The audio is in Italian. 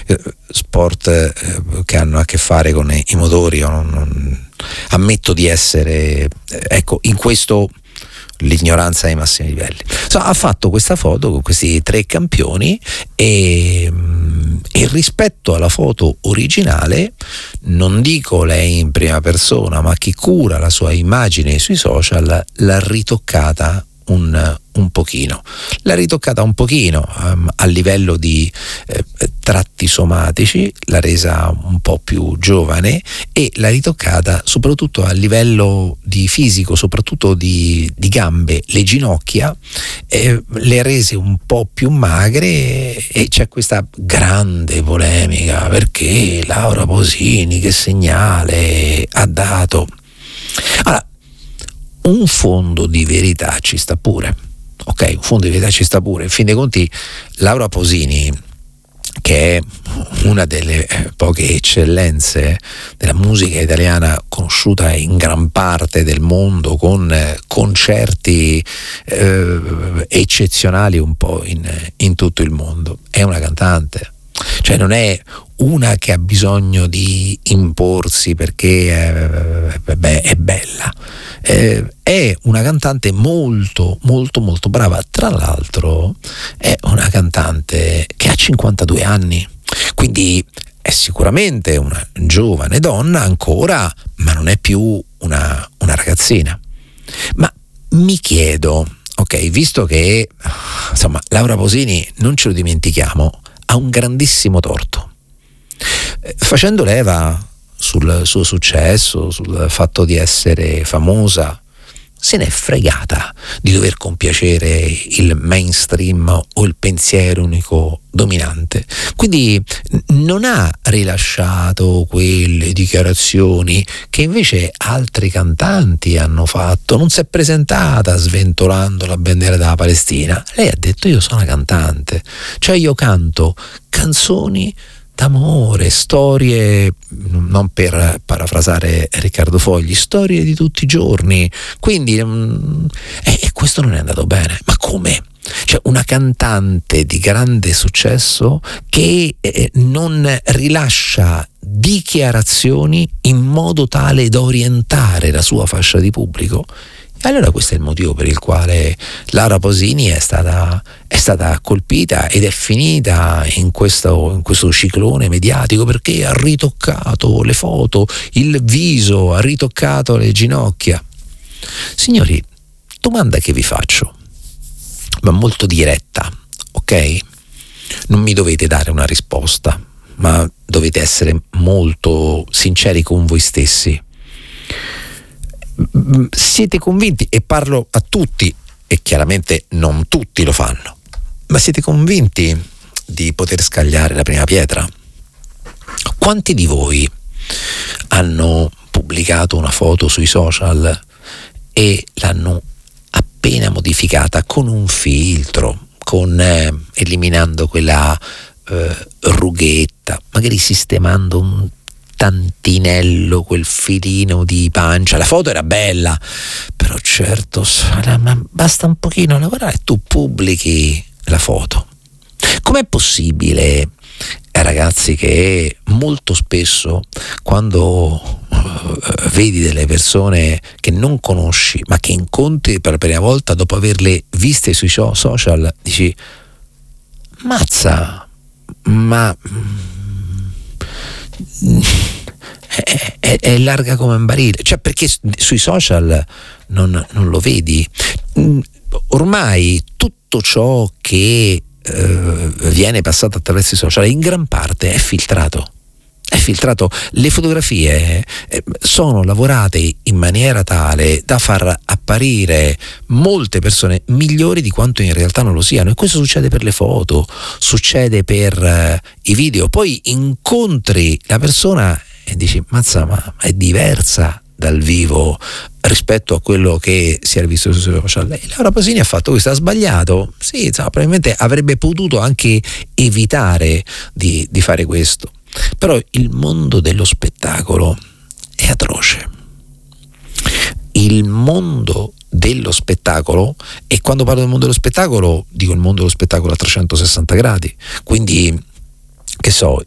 sport che hanno a che fare con i motori. Io non ammetto di essere, ecco, in questo l'ignoranza ai massimi livelli. Ha fatto questa foto con questi 3 campioni e rispetto alla foto originale, non dico lei in prima persona, ma chi cura la sua immagine sui social l'ha ritoccata un pochino. L'ha ritoccata un pochino a livello di tratti somatici, l'ha resa un po' più giovane e l'ha ritoccata soprattutto a livello di fisico, soprattutto di gambe, le ginocchia, le ha rese un po' più magre e c'è questa grande polemica perché Laura Pausini che segnale ha dato. Allora, un fondo di verità ci sta pure, ok? Un fondo di verità ci sta pure. In fin dei conti, Laura Pausini, che è una delle poche eccellenze della musica italiana conosciuta in gran parte del mondo, con concerti eccezionali un po' in tutto il mondo, è una cantante. Cioè non è una che ha bisogno di imporsi perché è bella, è una cantante molto molto molto brava. Tra l'altro è una cantante che ha 52 anni, quindi è sicuramente una giovane donna ancora, ma non è più una ragazzina. Ma mi chiedo, ok, visto che insomma Laura Pausini, non ce lo dimentichiamo, ha un grandissimo torto. Facendo leva sul suo successo, sul fatto di essere famosa, se n'è fregata di dover compiacere il mainstream o il pensiero unico dominante. Quindi non ha rilasciato quelle dichiarazioni che invece altri cantanti hanno fatto. Non si è presentata sventolando la bandiera della Palestina. Lei ha detto: io sono una cantante, cioè io canto canzoni d'amore, storie, non per parafrasare Riccardo Fogli, storie di tutti i giorni. Quindi e questo non è andato bene. Ma come? Cioè una cantante di grande successo che non rilascia dichiarazioni in modo tale da orientare la sua fascia di pubblico. E allora questo è il motivo per il quale Laura Pausini è stata colpita ed è finita in questo ciclone mediatico, perché ha ritoccato le foto, il viso, ha ritoccato le ginocchia. Signori, domanda che vi faccio, ma molto diretta, ok? Non mi dovete dare una risposta, ma dovete essere molto sinceri con voi stessi. Siete convinti, e parlo a tutti, e chiaramente non tutti lo fanno, ma siete convinti di poter scagliare la prima pietra? Quanti di voi hanno pubblicato una foto sui social e l'hanno appena modificata con un filtro, eliminando quella rughetta, magari sistemando un tantinello quel filino di pancia? La foto era bella, però certo, ma basta un pochino lavorare e tu pubblichi la foto. Com'è possibile, ragazzi, che molto spesso quando vedi delle persone che non conosci ma che incontri per la prima volta dopo averle viste sui social, dici: mazza, ma è larga come un barile? Cioè, perché sui social non lo vedi? Ormai tutto ciò che viene passato attraverso i social in gran parte è filtrato. Le fotografie sono lavorate in maniera tale da far apparire molte persone migliori di quanto in realtà non lo siano, e questo succede per le foto, succede per i video. Poi incontri la persona e dici: mazza, ma è diversa dal vivo rispetto a quello che si era visto sui social. E Laura Pausini ha fatto questo, ha sbagliato? Sì, insomma, probabilmente avrebbe potuto anche evitare di fare questo. Però il mondo dello spettacolo è atroce. Il mondo dello spettacolo, e quando parlo del mondo dello spettacolo dico il mondo dello spettacolo a 360 gradi, quindi che so,